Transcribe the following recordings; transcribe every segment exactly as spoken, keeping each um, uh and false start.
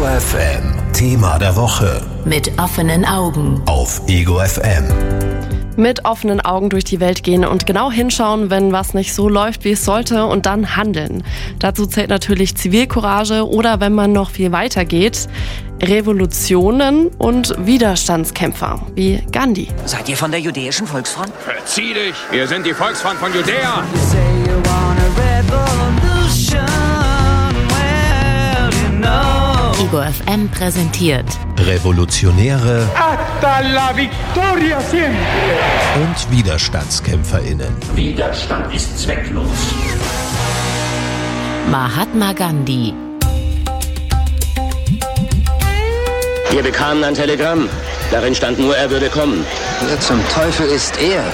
Ego F M, Thema der Woche. Mit offenen Augen. Auf Ego F M. Mit offenen Augen durch die Welt gehen und genau hinschauen, wenn was nicht so läuft, wie es sollte, und dann handeln. Dazu zählt natürlich Zivilcourage oder, wenn man noch viel weiter geht, Revolutionen und Widerstandskämpfer wie Gandhi. Seid ihr von der Judäischen Volksfront? Verzieh dich! Wir sind die Volksfront von Judäa! Ego F M präsentiert Revolutionäre Hasta la victoria siempre. und WiderstandskämpferInnen. Widerstand ist zwecklos. Mahatma Gandhi. Wir bekamen ein Telegramm. Darin stand nur, er würde kommen. Wer zum Teufel ist er?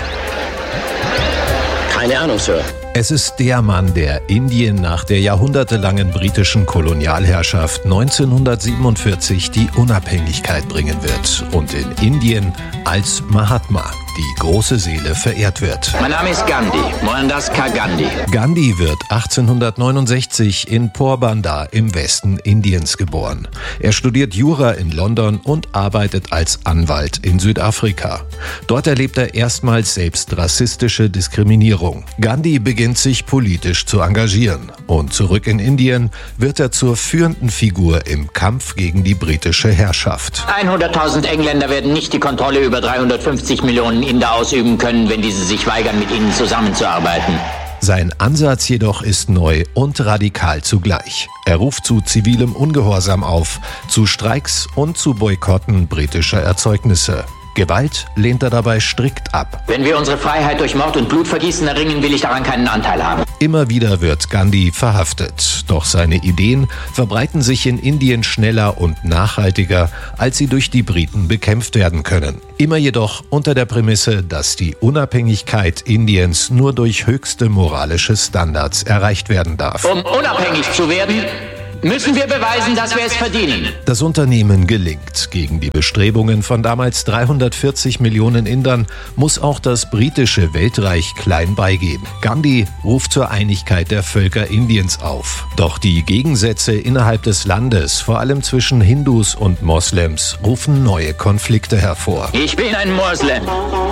Keine Ahnung, Sir. Es ist der Mann, der Indien nach der jahrhundertelangen britischen Kolonialherrschaft neunzehnhundertsiebenundvierzig die Unabhängigkeit bringen wird und in Indien als Mahatma, die große Seele, verehrt wird. Mein Name ist Gandhi, Mohandas K. Gandhi. Gandhi wird achtzehnhundertneunundsechzig in Porbandar im Westen Indiens geboren. Er studiert Jura in London und arbeitet als Anwalt in Südafrika. Dort erlebt er erstmals selbst rassistische Diskriminierung. Gandhi beginnt sich politisch zu engagieren und zurück in Indien wird er zur führenden Figur im Kampf gegen die britische Herrschaft. hunderttausend Engländer werden nicht die Kontrolle über dreihundertfünfzig Millionen Inder ausüben können, wenn diese sich weigern, mit ihnen zusammenzuarbeiten. Sein Ansatz jedoch ist neu und radikal zugleich. Er ruft zu zivilem Ungehorsam auf, zu Streiks und zu Boykotten britischer Erzeugnisse. Gewalt lehnt er dabei strikt ab. Wenn wir unsere Freiheit durch Mord und Blutvergießen erringen, will ich daran keinen Anteil haben. Immer wieder wird Gandhi verhaftet. Doch seine Ideen verbreiten sich in Indien schneller und nachhaltiger, als sie durch die Briten bekämpft werden können. Immer jedoch unter der Prämisse, dass die Unabhängigkeit Indiens nur durch höchste moralische Standards erreicht werden darf. Um unabhängig zu werden, müssen wir beweisen, dass wir es verdienen. Das Unternehmen gelingt. Gegen die Bestrebungen von damals dreihundertvierzig Millionen Indern muss auch das britische Weltreich klein beigeben. Gandhi ruft zur Einigkeit der Völker Indiens auf. Doch die Gegensätze innerhalb des Landes, vor allem zwischen Hindus und Moslems, rufen neue Konflikte hervor. Ich bin ein Moslem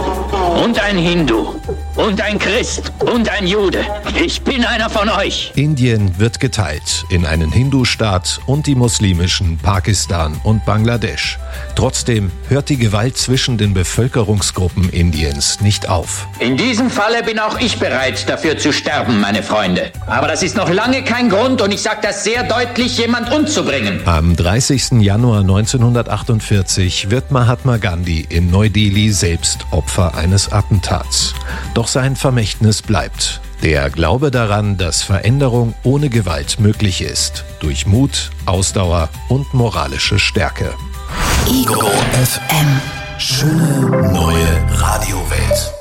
und ein Hindu und ein Christ und ein Jude. Ich bin einer von euch. Indien wird geteilt in einen Hindu-Staat und die muslimischen Pakistan und Bangladesch. Trotzdem hört die Gewalt zwischen den Bevölkerungsgruppen Indiens nicht auf. In diesem Falle bin auch ich bereit, dafür zu sterben, meine Freunde. Aber das ist noch lange kein Grund, und ich sage das sehr deutlich, jemand umzubringen. Am dreißigsten Januar neunzehnhundertachtundvierzig wird Mahatma Gandhi in Neu-Delhi selbst Opfer eines Attentats. Doch sein Vermächtnis bleibt. Der Glaube daran, dass Veränderung ohne Gewalt möglich ist. Durch Mut, Ausdauer und moralische Stärke. Ego F M. Schöne neue Radiowelt.